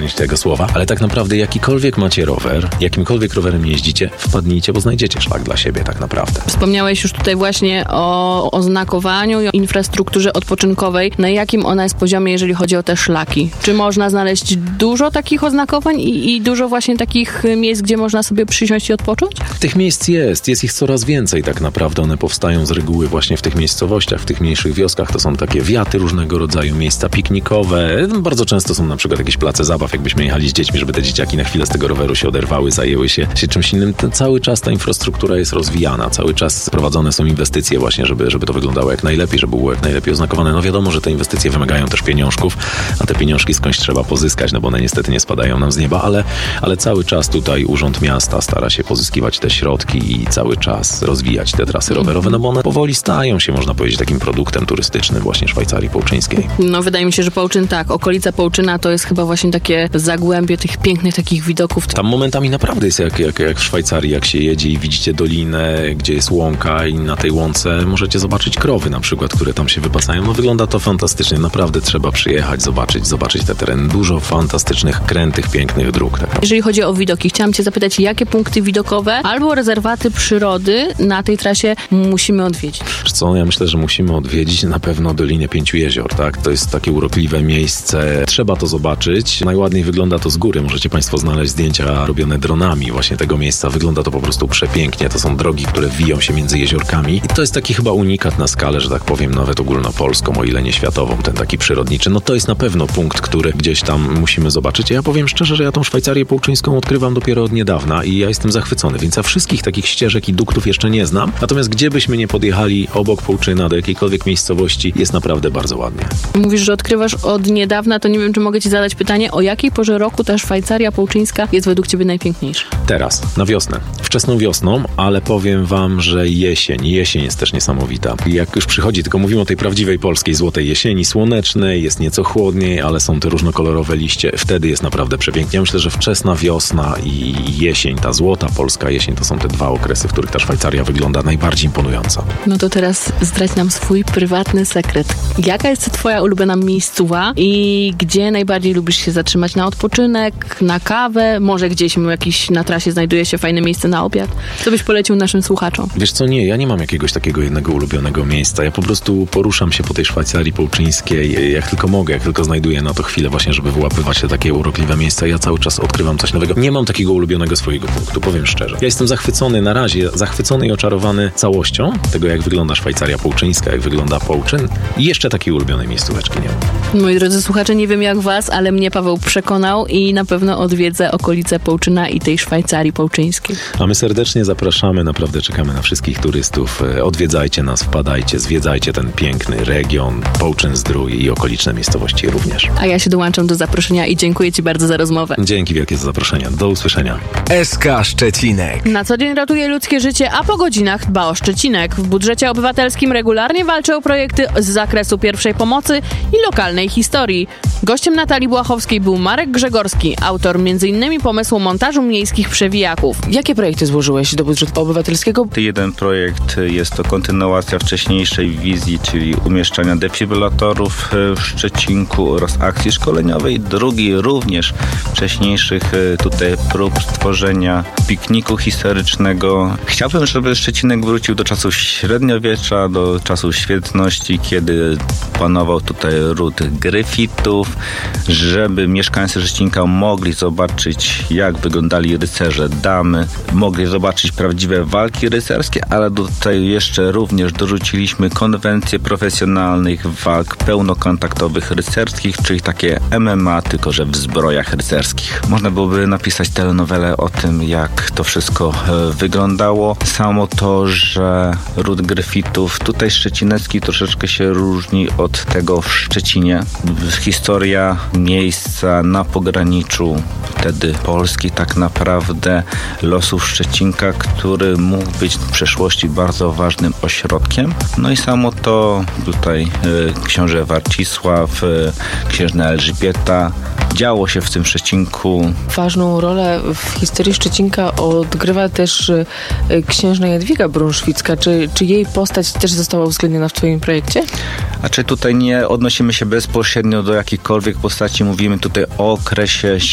uniknąć tego słowa, ale tak naprawdę jakikolwiek macie rower, jakimkolwiek rowerem jeździcie, wpadnijcie, bo znajdziecie szlak dla siebie tak naprawdę. Wspomniałeś już tutaj właśnie o oznakowaniu i o infrastrukturze odpoczynkowej. Na jakim ona jest poziomie, jeżeli chodzi o te szlaki? Czy można znaleźć dużo takich oznakowań i dużo właśnie takich miejsc, gdzie można sobie przysiąść i odpocząć? Tych miejsc jest ich coraz więcej tak naprawdę. One powstają z reguły właśnie w tych miejscowościach, w tych mniejszych wioskach. To są takie wiaty różnego rodzaju, miejsca piknikowe. Bardzo często są na przykład jakieś place zabaw, jakbyśmy jechali z dziećmi, żeby te dzieciaki na chwilę z tego roweru się oderwały, zajęły się czymś innym. Cały czas ta infrastruktura jest rozwijana, cały czas prowadzone są inwestycje właśnie, żeby to wyglądało jak najlepiej, żeby było jak najlepiej oznakowane. No wiadomo, że te inwestycje wymagają też pieniążków, a te pieniążki skądś trzeba pozyskać, no bo one niestety nie spadają nam z nieba, ale cały czas tutaj Urząd Miasta stara się pozyskiwać te środki i cały czas rozwijać te trasy rowerowe, no bo one powoli stają się, można powiedzieć, takim produktem turystycznym właśnie Szwajcarii Połczyńskiej. No wydaje mi się, że Połczyn tak, okolica Połczyna to jest chyba właśnie takie zagłębie tych pięknych takich widoków. Tam momentami naprawdę jest jak w Szwajcarii, jak się jedzie i widzicie dolinę, gdzie jest łąka i na tej łące możecie zobaczyć krowy na przykład, które tam się wypasają. No wygląda to fantastycznie, naprawdę trzeba przyjechać, zobaczyć te tereny. Dużo fantastycznych, krętych, pięknych dróg. Tak. Jeżeli chodzi o widoki, chciałam cię zapytać, jakie punkty widokowe albo rezerwaty przyrody na tej trasie musimy odwiedzić? Co? Ja myślę, że musimy odwiedzić na pewno Dolinę Pięciu Jezior, tak? To jest takie urokliwe miejsce. Trzeba to zobaczyć. Najładniej wygląda to z góry. Możecie Państwo znaleźć zdjęcia robione dronami właśnie tego miejsca. Wygląda to po prostu przepięknie. To są drogi, które wiją się między jeziorkami. I to jest taki chyba unikat na skalę, że tak powiem, nawet ogólnopolską, o ile nie światową, ten taki przyrodniczy. No to jest na pewno punkt, który gdzieś tam musimy zobaczyć. Ja powiem szczerze, że ja tą Szwajcarię Połczyńską odkrywam dopiero od niedawna i ja jestem zachwycony, więc ja wszystkich takich ścieżek i duktów jeszcze nie znam. Natomiast gdzie byśmy nie podjechali obok Połczyna do jakiejkolwiek miejscowości, jest naprawdę bardzo ładnie. Mówisz, że odkrywasz od niedawna, to nie wiem, czy mogę ci zadać pytanie, o jakiej porze roku ta Szwajcaria Połczyńska jest według ciebie najpiękniejsza? Teraz, na wiosnę. Wczesną wiosną, ale powiem wam, że jesień jest też niesamowita. Jak już przychodzi, tylko mówimy o tej prawdziwej polskiej złotej jesieni, słonecznej, jest nieco chłodniej, ale są te różnokolorowe liście. Wtedy jest naprawdę przepięknie. Ja myślę, że wczesna wiosna i jesień, ta złota polska jesień, to są te dwa okresy, w których ta Szwajcaria wygląda najbardziej imponująco. No to teraz zdradź nam swój prywatny sekret. Jaka jest twoja ulubiona miejscowa i gdzie najbardziej lubisz się zatrzymać na odpoczynek, na kawę? Może gdzieś na trasie znajduje się fajne miejsce na obiad? Co byś polecił naszym słuchaczom? Wiesz co, nie, ja nie mam jakiegoś takiego jednego ulubionego miejsca. Ja po prostu poruszam się po tej Szwajcarii Połczyńskiej, jak tylko mogę, jak tylko znajduję na to chwilę właśnie, żeby wyłapywać te takie urokliwe miejsca. Ja cały czas odkrywam coś nowego. Nie mam takiego ulubionego swojego punktu, powiem szczerze. Ja jestem zachwycony na razie, zachwycony i oczarowany całością tego, jak wygląda Szwajcaria Połczyńska, jak wygląda Połczyn i jeszcze takiej ulubionej miejscóweczki nie mam. Moi drodzy słuchacze, nie wiem jak was, ale mnie Paweł przekonał i na pewno odwiedzę okolice Połczyna i tej Szwajcarii Połczyńskiej. A my serdecznie zapraszamy, naprawdę czekamy na wszystkich turystów. Odwiedzajcie nas, wpadajcie, zwiedzajcie ten piękny region, Połczyn-Zdrój i okoliczne miejscowości również. A ja się dołączam do zaproszenia i dziękuję ci bardzo za rozmowę. Dzięki wielkie za zaproszenie. Do usłyszenia. SK Szczecinek. Na co dzień ratuje ludzkie życie, a po godzinach dba o Szczecinek. W budżecie obywatelskim regularnie walczy o projekty z zakresu pierwszej pomocy i lokalnej historii. Gościem Natalii Błachowskiej był Marek Grzegorski, autor m.in. pomysłu montażu miejskich przewijaków. Jakie projekty złożyłeś do budżetu obywatelskiego? Jeden projekt jest to kontynuacja wcześniejszej wizji, czyli umieszczania defibrylatorów w Szczecinku oraz akcji szkoleniowej. Drugi również wcześniejszych tutaj prób stworzenia pikniku historycznego. Chciałbym, żeby Szczecinek wrócił do czasów średniowiecza, do czasów świetności, kiedy panował tutaj ród gryfitów, żeby mieszkańcy Szczecinka mogli zobaczyć, jak wyglądali rycerze, damy, mogli zobaczyć prawdziwe walki rycerskie, ale tutaj jeszcze również dorzuciliśmy konwencję profesjonalnych walk pełnokontaktowych rycerskich, czyli takie MMA, tylko że w zbrojach rycerskich. Można byłoby napisać telenowelę o tym, jak to wszystko wyglądało. Samo to, że ród gryfitów tutaj szczecinecki troszeczkę się różni od tego w Szczecinie. Historia miejsca na pograniczu wtedy Polski, tak naprawdę losów Szczecinka, który mógł być w przeszłości bardzo ważnym ośrodkiem. No i samo to tutaj książę Warcisław, księżna Elżbieta, działo się w tym Szczecinku. Ważną rolę w historii Szczecinka odgrywa też księżna Jadwiga Brunszwicka. Czy jej postać też została uwzględniona w twoim projekcie? A czy tutaj nie odnosimy się bezpośrednio do jakiejkolwiek postaci, mówimy tutaj o okresie